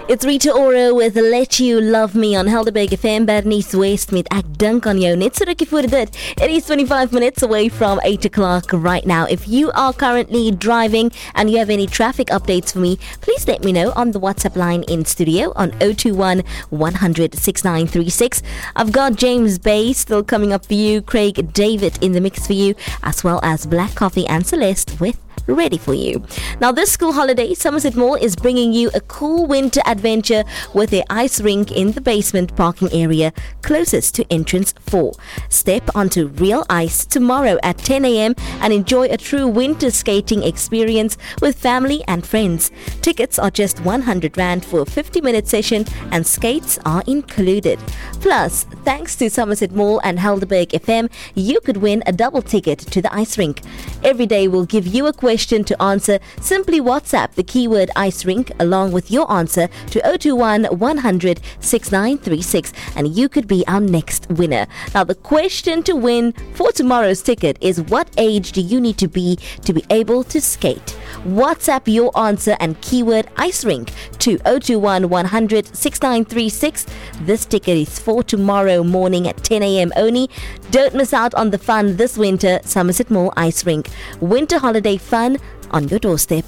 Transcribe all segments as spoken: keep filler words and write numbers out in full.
It's Rita Ora with Let You Love Me on Helderberg F M. Bernice West met Ek Dink aan Jou. Net so rukkie voor dit. It is twenty-five minutes away from eight o'clock right now. If you are currently driving and you have any traffic updates for me, please let me know on the WhatsApp line in studio on zero two one, one hundred, sixty-nine thirty-six. I've got James Bay still coming up for you, Craig David in the mix for you, as well as Black Coffee and Celeste with Ready for You. Now, this school holiday, Somerset Mall is bringing you a cool winter adventure with their ice rink in the basement parking area closest to entrance four. Step onto real ice tomorrow at ten a.m. and enjoy a true winter skating experience with family and friends. Tickets are just one hundred rand for a fifty minute session and skates are included. Plus, thanks to Somerset Mall and Helderberg F M, you could win a double ticket to the ice rink. Every day we'll give you a question to answer. Simply WhatsApp the keyword ice rink along with your answer to zero two one, one hundred, sixty-nine thirty-six and you could be our next winner. Now, the question to win for tomorrow's ticket is, what age do you need to be to be able to skate? WhatsApp your answer and keyword ice rink to zero two one, one hundred, sixty-nine thirty-six. This ticket is for tomorrow morning at ten a.m. only. Don't miss out on the fun this winter. Somerset Mall Ice Rink. Winter holiday fun on your doorstep.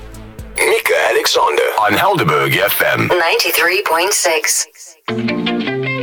Mika Alexander on Helderberg F M ninety-three point six.